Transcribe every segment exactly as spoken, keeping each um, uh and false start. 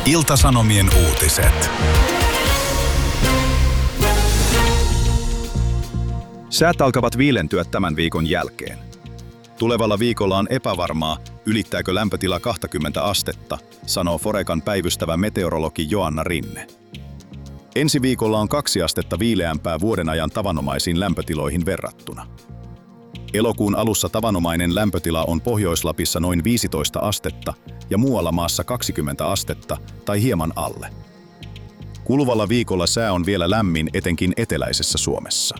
Ilta-Sanomien uutiset. Säät alkavat viilentyä tämän viikon jälkeen. Tulevalla viikolla on epävarmaa, ylittääkö lämpötila kaksikymmentä astetta, sanoo Forecan päivystävä meteorologi Joanna Rinne. Ensi viikolla on kaksi astetta viileämpää vuoden ajan tavanomaisiin lämpötiloihin verrattuna. Elokuun alussa tavanomainen lämpötila on Pohjois-Lapissa noin viisitoista astetta ja muualla maassa kaksikymmentä astetta tai hieman alle. Kuluvalla viikolla sää on vielä lämmin etenkin eteläisessä Suomessa.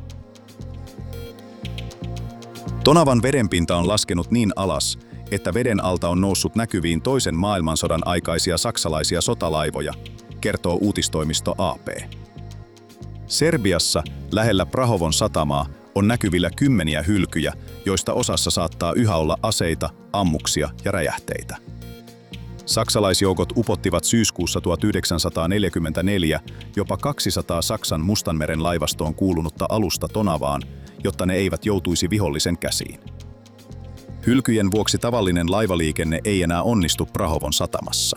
Tonavan vedenpinta on laskenut niin alas, että veden alta on noussut näkyviin toisen maailmansodan aikaisia saksalaisia sotalaivoja, kertoo uutistoimisto A P. Serbiassa, lähellä Prahovon satamaa, on näkyvillä kymmeniä hylkyjä, joista osassa saattaa yhä olla aseita, ammuksia ja räjähteitä. Saksalaisjoukot upottivat syyskuussa tuhatyhdeksänsataaneljäkymmentäneljä jopa kaksisataa Saksan Mustanmeren laivastoon kuulunutta alusta Tonavaan, jotta ne eivät joutuisi vihollisen käsiin. Hylkyjen vuoksi tavallinen laivaliikenne ei enää onnistu Prahovon satamassa.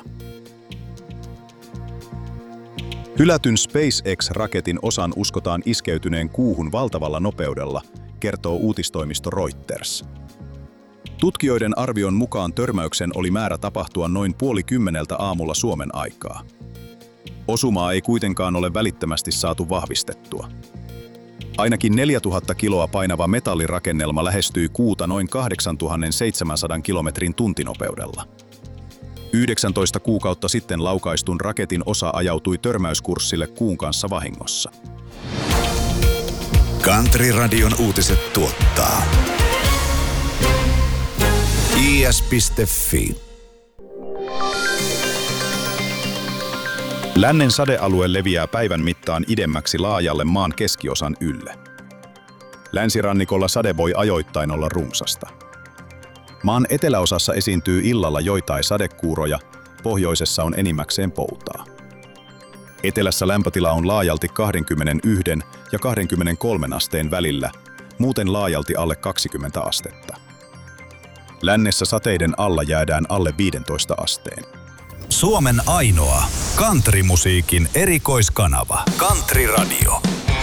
Hylätyn SpaceX-raketin osan uskotaan iskeytyneen kuuhun valtavalla nopeudella, kertoo uutistoimisto Reuters. Tutkijoiden arvion mukaan törmäyksen oli määrä tapahtua noin puoli kymmeneltä aamulla Suomen aikaa. Osumaa ei kuitenkaan ole välittömästi saatu vahvistettua. Ainakin neljätuhatta kiloa painava metallirakennelma lähestyi kuuta noin kahdeksantuhatta kilometrin tuntinopeudella. yhdeksäntoista kuukautta sitten laukaistun raketin osa ajautui törmäyskurssille kuun kanssa vahingossa. Country-radion uutiset tuottaa i s piste f i. Lännen sadealue leviää päivän mittaan idemmäksi laajalle maan keskiosan ylle. Länsirannikolla sade voi ajoittain olla runsasta. Maan eteläosassa esiintyy illalla joitain sadekuuroja, pohjoisessa on enimmäkseen poutaa. Etelässä lämpötila on laajalti kaksikymmentäyksi ja kaksikymmentäkolme asteen välillä, muuten laajalti alle kaksikymmentä astetta. Lännessä sateiden alla jäädään alle viisitoista asteen. Suomen ainoa countrymusiikin erikoiskanava. Country Radio.